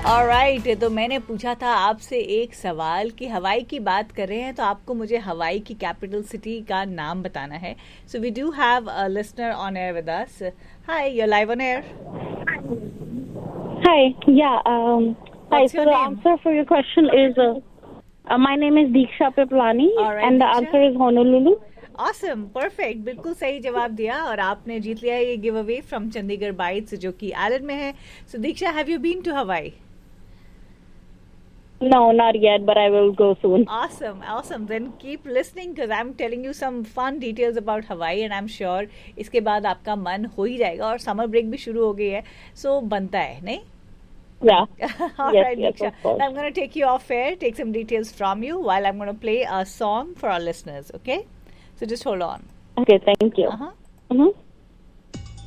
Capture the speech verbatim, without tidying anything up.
Alright, तो मैंने पूछा था आपसे एक सवाल कि हवाई की बात कर रहे हैं तो आपको मुझे हवाई की कैपिटल सिटी का नाम बताना है. So we do have a listener on air with us. Hi, you are live on air. Hi, yeah, um, hi, What's so your the name? answer for your question is, uh, uh, my name is Deeksha Piplani, All right, and the Deeksha. answer is Honolulu. Awesome, perfect, बिल्कुल सही जवाब दिया और आपने जीत लिया ये give away from Chandigarh bytes जो कि आइलैंड में है. सो दीक्षा, हैव यू बीन टू हवाई? No, not yet, but I will go soon. Awesome, awesome. Then keep listening because I'm telling you some fun details about Hawaii and I'm sure इसके बाद आपका मन हो ही जाएगा और समर ब्रेक भी शुरू हो गई है, so बनता है नहीं? Yeah. All yes, right, yes, Diksha. of course. I'm going to take you off air, take some details from you while I'm going to play a song for our listeners, okay? So just hold on. Okay, thank you. Uh-huh. Mm-hmm.